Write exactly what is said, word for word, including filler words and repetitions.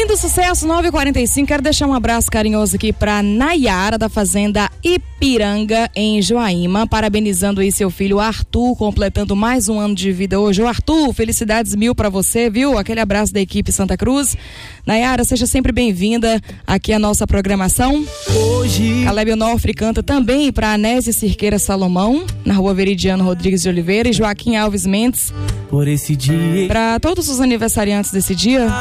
Lindo sucesso, nove e quarenta e cinco. Quero deixar um abraço carinhoso aqui pra Nayara, da Fazenda Ipiranga, em Joaíma, parabenizando aí seu filho Arthur, completando mais um ano de vida hoje. Ô Arthur, felicidades mil pra você, viu? Aquele abraço da equipe Santa Cruz. Nayara, seja sempre bem-vinda aqui à nossa programação. Hoje Caleb Onofre canta também pra Anésia Cirqueira Salomão, na rua Veridiano Rodrigues de Oliveira, e Joaquim Alves Mendes. Por esse dia. Pra todos os aniversariantes desse dia,